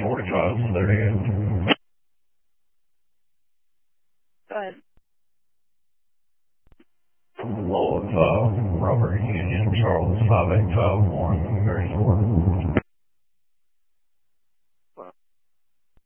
45 there. Go ahead. Low of Robert Union, Charles 5851, very